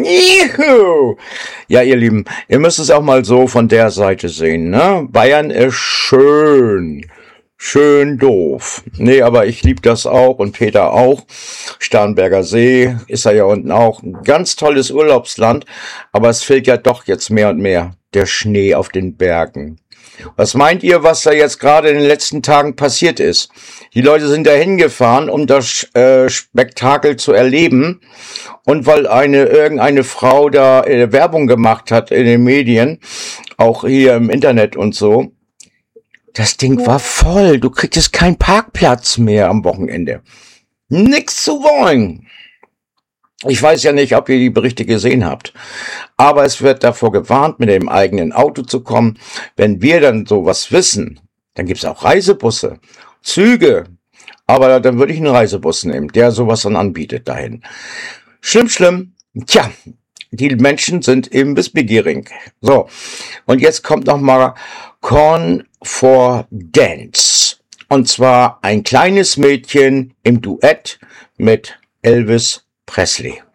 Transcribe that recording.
Juhu! Ja, ihr Lieben, ihr müsst es auch mal so von der Seite sehen, ne? Bayern ist schön. Schön doof. Nee, aber ich lieb das auch und Peter auch. Starnberger See ist ja unten auch ein ganz tolles Urlaubsland, aber es fehlt ja doch jetzt mehr und mehr der Schnee auf den Bergen. Was meint ihr, was da jetzt gerade in den letzten Tagen passiert ist? Die Leute sind da hingefahren, um das Spektakel zu erleben. Und weil irgendeine Frau da Werbung gemacht hat in den Medien, auch hier im Internet und so, das Ding war voll. Du kriegst keinen Parkplatz mehr am Wochenende. Nix zu wollen. Ich weiß ja nicht, ob ihr die Berichte gesehen habt, aber es wird davor gewarnt, mit dem eigenen Auto zu kommen. Wenn wir dann sowas wissen, dann gibt's auch Reisebusse, Züge, aber dann würde ich einen Reisebus nehmen, der sowas dann anbietet dahin. Schlimm, schlimm. Tja, die Menschen sind eben wissbegierig. So, und jetzt kommt noch mal Corn for Dance. Und zwar ein kleines Mädchen im Duett mit Elvis Presley.